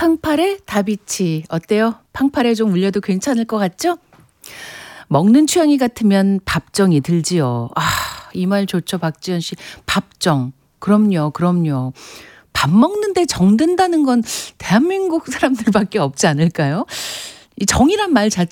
팡팔의 다비치 어때요? 팡팔에 좀 울려도 괜찮을 것 같죠? 먹는 취향이 같으면 밥정이 들지요. 아, 이 말 좋죠, 박지연 씨. 밥정. 그럼요, 그럼요. 밥 먹는데 정든다는 건 대한민국 사람들밖에 없지 않을까요? 이 정이란 말 자체